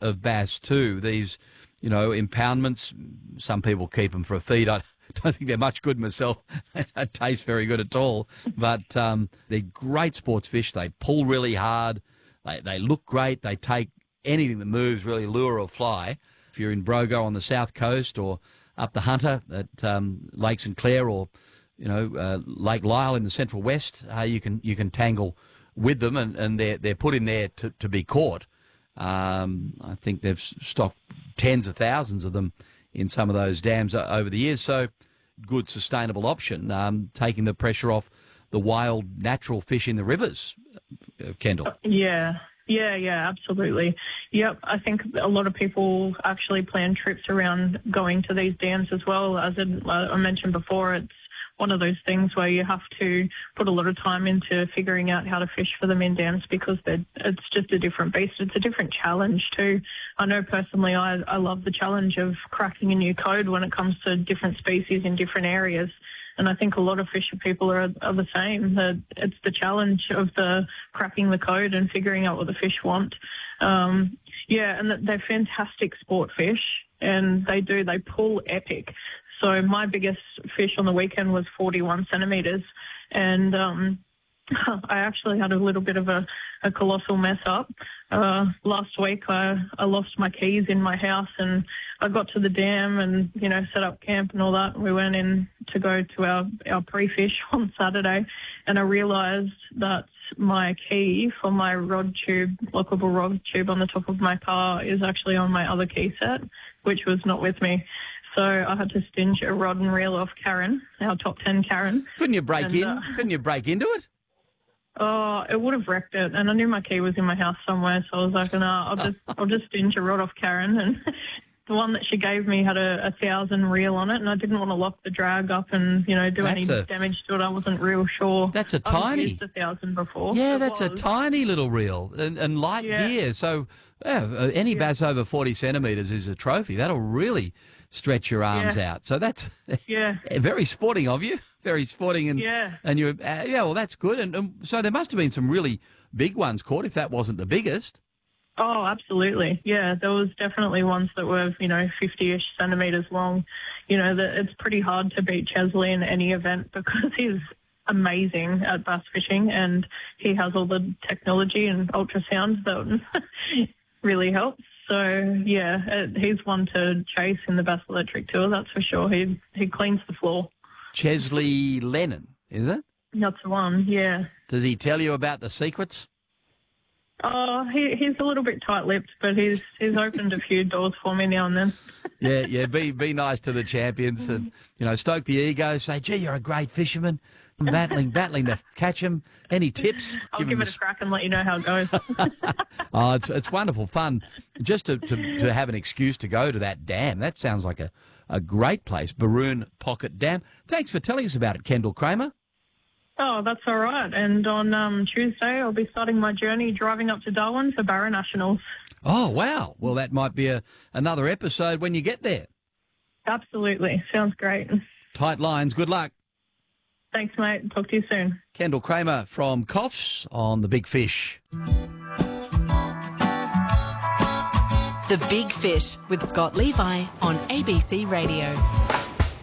of bass too. These, impoundments, some people keep them for a feed. I don't think they're much good myself. They don't taste very good at all. But they're great sports fish. They pull really hard. They look great. They take anything that moves, really, lure or fly. If you're in Brogo on the south coast or up the Hunter at Lake St Clair or Lake Lyell in the central west, you can tangle with them, and they're put in there to be caught. I think they've stocked tens of thousands of them in some of those dams over the years. So, good sustainable option, taking the pressure off the wild natural fish in the rivers. Kendall. Yeah, absolutely. Yep, I think a lot of people actually plan trips around going to these dams as well. As I mentioned before, it's one of those things where you have to put a lot of time into figuring out how to fish for them in dams because it's just a different beast. It's a different challenge too. I know personally I love the challenge of cracking a new code when it comes to different species in different areas. And I think a lot of fisher people are the same. That it's the challenge of the cracking the code and figuring out what the fish want. And they're fantastic sport fish, and they pull epic. So my biggest fish on the weekend was 41 centimetres, and I actually had a little bit of a colossal mess up. Last week I lost my keys in my house, and I got to the dam and, set up camp and all that. We went in to go to our pre-fish on Saturday, and I realised that my key for my rod tube, lockable rod tube on the top of my car is actually on my other key set, which was not with me. So I had to stinge a rod and reel off Karen, our top 10 Karen. Couldn't you break into it? Oh, it would have wrecked it, and I knew my key was in my house somewhere, so I was like, no, I'll just stinge a rod off Karen. And the one that she gave me had a 1,000 reel on it, and I didn't want to lock the drag up and do any damage to it. I wasn't real sure. That's a tiny. I've used 1,000 before. Yeah, that's a tiny little reel and light gear. So any bass over 40 centimetres is a trophy. That'll really stretch your arms out. So that's very sporting of you. Very sporting, and you well, that's good. And so there must have been some really big ones caught, if that wasn't the biggest. Oh, absolutely. Yeah, there was definitely ones that were 50-ish centimetres long. It's pretty hard to beat Chesley in any event because he's amazing at bass fishing, and he has all the technology and ultrasound that really helps. So he's one to chase in the Bass Electric Tour. That's for sure. He cleans the floor. Chesley Lennon, is it? That's the one, yeah. Does he tell you about the secrets? Oh, he's a little bit tight-lipped, but he's opened a few doors for me now and then. Yeah. Be nice to the champions, and stoke the ego. Say, gee, you're a great fisherman. I'm battling to catch him. Any tips? I'll give it a crack and let you know how it goes. Oh, it's wonderful fun just to have an excuse to go to that dam. That sounds like a great place, Baroon Pocket Dam. Thanks for telling us about it, Kendall Kramer. Oh, that's all right. And on Tuesday, I'll be starting my journey driving up to Darwin for Barra Nationals. Oh, wow. Well, that might be another episode when you get there. Absolutely. Sounds great. Tight lines. Good luck. Thanks, mate. Talk to you soon. Kendall Kramer from Coffs on The Big Fish. The Big Fish with Scott Levi on ABC Radio.